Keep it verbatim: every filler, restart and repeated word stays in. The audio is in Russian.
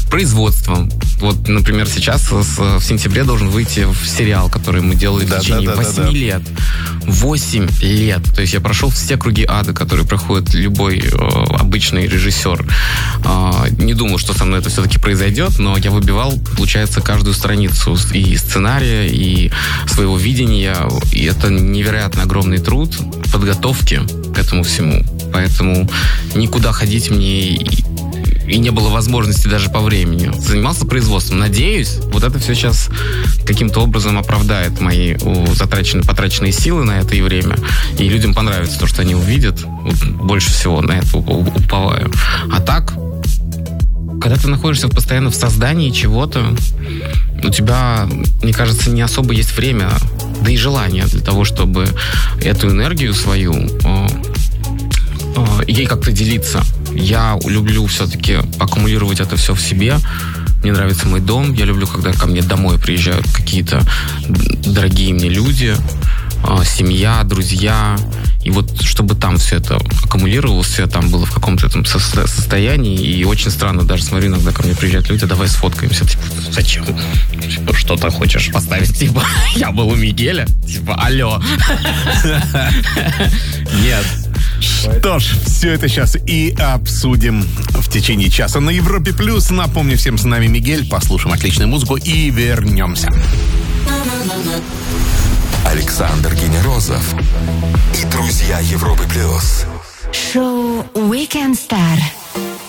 производством. Вот, например, сейчас в сентябре должен выйти сериал, который мы делали в да, течение да, да, восемь да, да. лет. восемь лет. То есть я прошел все круги ада, которые проходит любой э, обычный режиссер. Э, не думал, что со мной это все-таки произойдет, но я выбивал, получается, каждую страницу и сценария, и своего видения. И это невероятно огромный труд подготовки к этому всему. Поэтому никуда ходить мне и не было возможности даже по времени. Занимался производством. Надеюсь, вот это все сейчас каким-то образом оправдает мои затраченные, потраченные силы на это и время. И людям понравится то, что они увидят. Вот больше всего на это уповаю. А так, когда ты находишься постоянно в создании чего-то, у тебя, мне кажется, не особо есть время, да и желание для того, чтобы эту энергию свою э, э, ей как-то делиться. Я люблю все-таки аккумулировать это все в себе. Мне нравится мой дом. Я люблю, когда ко мне домой приезжают какие-то дорогие мне люди, семья, друзья. И вот чтобы там все это аккумулировалось, все там было в каком-то этом состоянии. И очень странно даже смотрю, иногда ко мне приезжают люди, давай сфоткаемся. Типа, зачем? Типа, что ты хочешь поставить? Типа, я был у Мигеля? Типа, алло. Нет. Что ж, все это сейчас и обсудим в течение часа на Европе+. плюс. Напомню всем, с нами Мигель. Послушаем отличную музыку и вернемся. Александр Генерозов и друзья Европы+. Шоу Weekend Star.